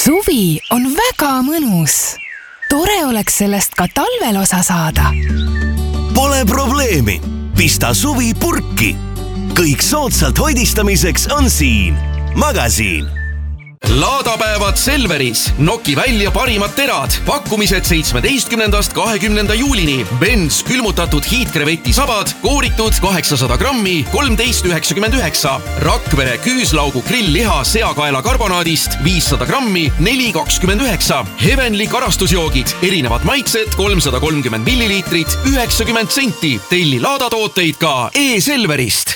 Suvi on väga mõnus. Tore oleks sellest ka talvel osa saada. Pole probleemi. Pista suvi purki. Kõik soodsalt hoidistamiseks on siin. Magasiin. Laadapäevad Selveris. Noki välja parimad terad. Pakkumised 17. 20. juulini. Benz külmutatud hiidkreveti sabad, kooritud 800 grammi, 13,99. Rakvere küüslaugu grillliha seakaela karbonaadist 500 grammi, 4,29. Heavenly karastusjoogid, erinevad maitsed 330 milliliitrit, 90 senti. Telli laadatooteid ka E-Selverist.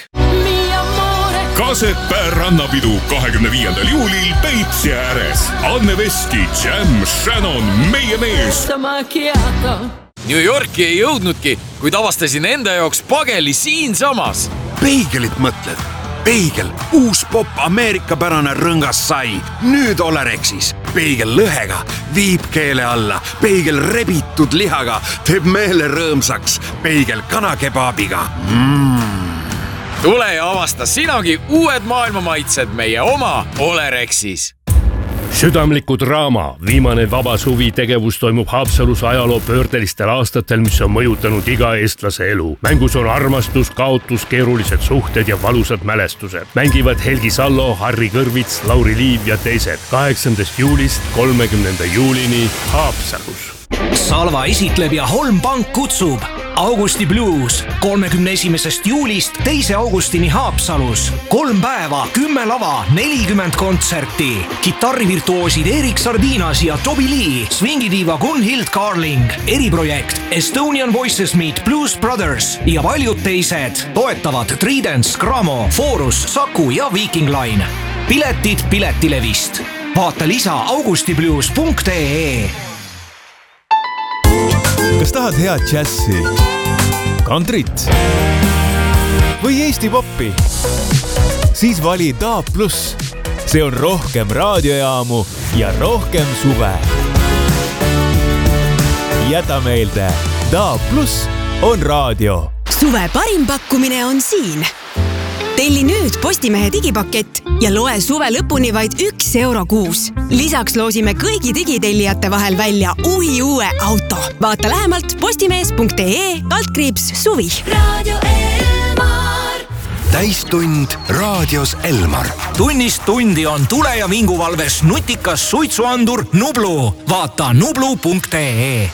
Kasepää rannapidu 25. juulil Peipsi ääres. Anne Veski, Jam, Shannon, meie mees. New Yorki ei jõudnudki, kuid avastasin enda jaoks pageli siinsamas. Peigelit mõtled? Peigel, uus pop ameerikapärane rõngas sai. Nüüd Olerexis. Peigel lõhega, viib keele alla. Peigel rebitud lihaga, teeb meele rõõmsaks. Peigel kanakebaabiga. Tule ja avasta sinagi uued maailmamaitsed meie oma Olerexis. Südamliku draama viimane vaba suvi tegevus toimub Haapsalus ajaloo pöördelistel aastatel, mis on mõjutanud iga eestlase elu. Mängus on armastus, kaotus, keerulised suhted ja valusad mälestused. Mängivad Helgi Sallo, Harri Kõrvits, Lauri Liiv ja teised. 8. juulist 30. juulini Haapsalus. Salva esitleb ja Holm Pank kutsub Augusti Blues 31. juulist 2. augustini Haapsalus. 3 päeva, 10 lava, 40 kontserti. Kitarrivirtuoosid Erik Sardinas ja Toby Lee, swingidiiva Gunhild Carling, eriprojekt Estonian Voices Meet Blues Brothers ja paljud teised. Toetavad Tridents, Gramo, Forus, Saku ja Viking Line. Piletid Piletilevist. Vaata lisa augustiblues.ee. Kas tahad head džässi, kantrit või Eesti poppi? Siis vali DAB+. See on rohkem raadiojaamu ja rohkem suve. Jäta meelde, DAB+ on raadio. Suve parim pakkumine on siin. Telli nüüd Postimehe digipakett ja loe suve lõpuni vaid €1 kuus. Lisaks loosime kõigi digitellijate vahel välja uue auto. Vaata lähemalt postimees.ee/suvi. Radio Elmar. Täistund raadios Elmar. Tunnist tundi on tule- ja vinguvalves nutikas suitsuandur Nublu. Vaata nublu.ee.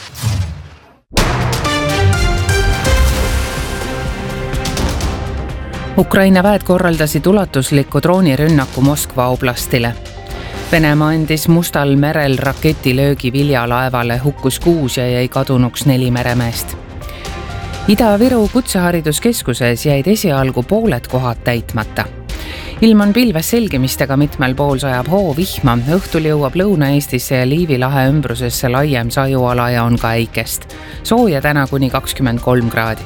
Ukraina väed korraldasid ulatusliku droonirünnaku Moskva oblastile. Venemaa andis Mustal merel raketilöögi Viljalaevale, hukkus 6 ja jäi kadunuks 4 meremeest. Ida-Viru kutsehariduskeskuses jäid esialgu pooled kohad täitmata. Ilm on pilves selgimistega, mitmel pool sajab hoovihma, õhtul jõuab Lõuna-Eestisse ja Liivi lahe ümbrusesse laiem sajuala ja on ka äikest. Sooja täna kuni 23 kraadi.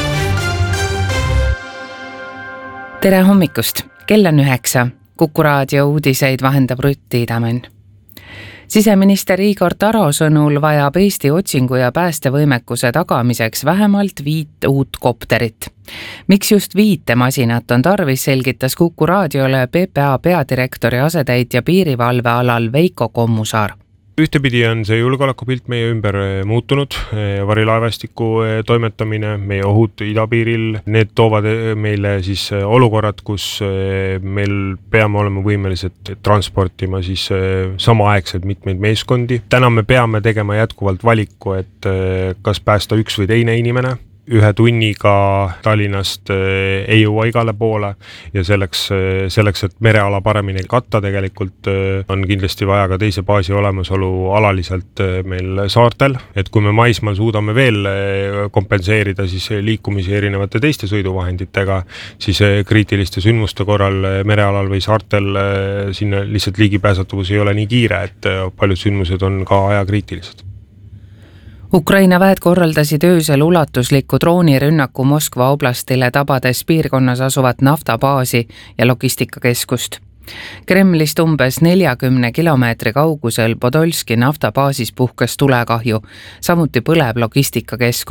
Tere hommikust, kell on 9. Kuku raadio uudiseid vahendab Rutti Idamen. Siseminister Igor Taro sõnul vajab Eesti otsingu- ja päästevõimekuse tagamiseks vähemalt 5 uut kopterit. Miks just 5 masinat on tarvis, selgitas Kuku raadiole PPA peadirektori asetäitja piirivalvealal Veiko Kommusaar. Ühtepidi on see julgeolekupilt meie ümber muutunud, varilaevastiku toimetamine, meie ohud idapiiril, need toovad meile siis olukorrad, kus meil peame olema võimelised transportima siis samaaegselt mitmeid meeskondi. Täna me peame tegema jätkuvalt valiku, et kas päästa üks või teine inimene. 1 tunniga Tallinnast ei jõua igale poole ja selleks, et mereala paremini katta tegelikult on kindlasti vaja ka teise baasi olemasolu alaliselt meil saartel. Et kui me maismaal suudame veel kompenseerida siis liikumisi erinevate teiste sõiduvahenditega, siis kriitiliste sündmuste korral merealal või saartel sinna lihtsalt ligipääsetavus ei ole nii kiire, et paljud sündmused on ka ajakriitilised. Ukraina väed korraldasid öösel ulatusliku droonirünnaku Moskva oblastile, tabades piirkonnas asuvat naftabaasi ja logistikakeskust. Kremlist umbes 40 kilomeetri kaugusel Podolski naftabaasis puhkes tulekahju, samuti põleb logistikakeskus.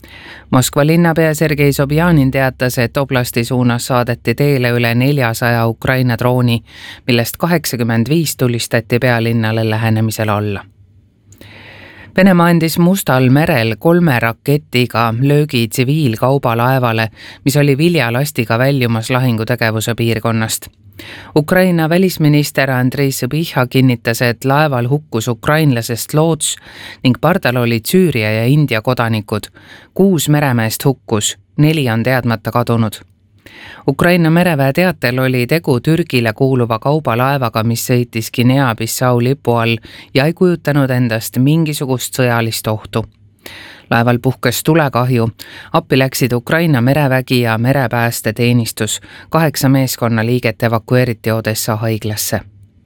Moskva linnapea Sergei Sobjanin teatas, et oblasti suunas saadeti teele üle 400 Ukraina drooni, millest 85 tulistati pealinnale lähenemisel alla. Venemaa andis Mustal merel 3 raketiga löögi tsiviilkaubalaevale, mis oli viljalastiga väljumas lahingutegevuse piirkonnast. Ukraina välisminister Andrei Sõbiha kinnitas, et laeval hukkus ukrainlasest loots ning pardal olid Süüria ja India kodanikud. 6 meremeest hukkus, 4 on teadmata kadunud. Ukraina mereväe teatel oli tegu Türgile kuuluva kaubalaevaga, mis sõitis Guinea-Bissau lipu all ja ei kujutanud endast mingisugust sõjalist ohtu. Laeval puhkes tulekahju, appi läksid Ukraina merevägi ja merepäästeteenistus, 8 meeskonnaliiget evakueeriti Odessa haiglasse.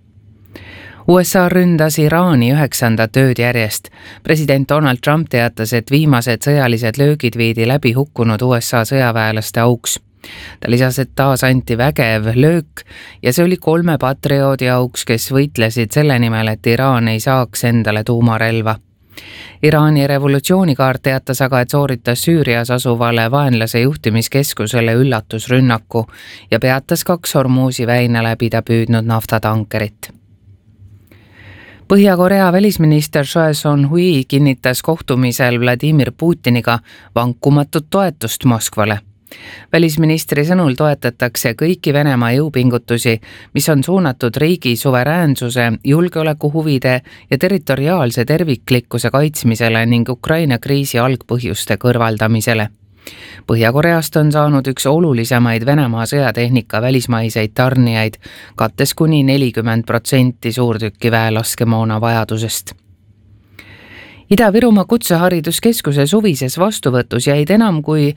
USA ründas Iraani 9. ööd järjest. President Donald Trump teatas, et viimased sõjalised löögid viidi läbi hukkunud USA sõjaväelaste auks. Ta lisas, et taas anti vägev löök ja see oli 3 patrioodi auks, kes võitlesid selle nimel, et Iraan ei saaks endale tuumarelva. Iraani revolutsioonikaart teatas aga, et sooritas Süürias asuvale vaenlase juhtimiskeskusele üllatusrünnaku ja peatas 2 Hormuzi väina läbida püüdnud naftatankerit. Põhja-Korea välisminister Choi Son-hui kinnitas kohtumisel Vladimir Putiniga vankumatut toetust Moskvale. Välisministri sõnul toetatakse kõiki Venemaa jõupingutusi, mis on suunatud riigi suveräänsuse, julgeolekuhuvide ja territoriaalse terviklikkuse kaitsmisele ning Ukraina kriisi algpõhjuste kõrvaldamisele. Põhja-Koreast on saanud üks olulisemaid Venemaa sõjatehnika välismaiseid tarnijaid, kattes kuni 40% suurtükiväe laskemoona vajadusest. Ida-Virumaa Kutsehariduskeskuse suvises vastuvõtus jäid enam kui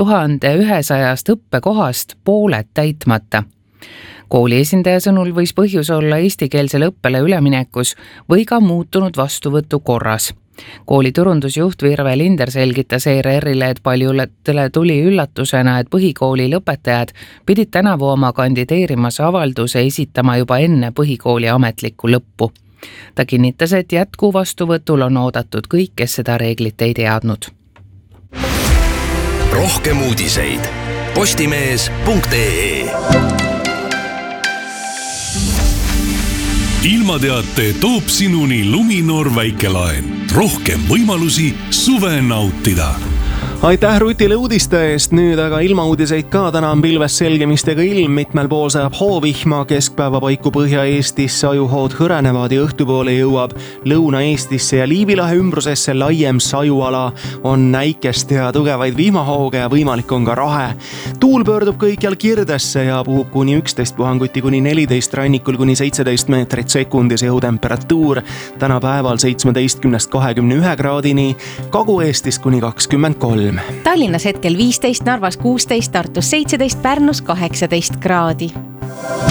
1100 õppekohast pooled täitmata. Kooli esindaja sõnul võis põhjus olla eestikeelsele õppele üleminekus või ka muutunud vastuvõtu korras. Kooli turundusjuht Virve Linder selgitas ERR-ile, et paljudele tuli üllatusena, et põhikooli lõpetajad pidid tänavu oma kandideerimas avalduse esitama juba enne põhikooli ametlikku lõppu. Ta kinnitas, et jätku vastuvõtul on oodatud kõik, kes seda reeglit ei teadnud. Rohkem uudiseid postimees.ee. Ilmateate toob sinuni Luminor väikelaen. Rohkem võimalusi suve nautida. Aitäh Rutile uudiste eest, nüüd aga ilmauudiseid ka. Täna on pilves selgemistega ilm, mitmel pool sajab hoovihma, keskpäeva paiku Põhja-Eestisse ajuhood hõrenevad ja õhtupoole jõuab Lõuna-Eestisse ja Liivilahe ümbrusesse laiem sajuala. On näikest ja tugevaid vihmahooge ja võimalik on ka rahe. Tuul pöördub kõikjal kirdesse ja puhub kuni 11 puhanguti kuni 14, rannikul kuni 17 meetrit sekundis. Õhutemperatuur täna päeval 17–21 kraadini, Kagu-Eestis kuni 23. Tallinnas hetkel 15, Narvas 16, Tartus 17, Pärnus 18 kraadi.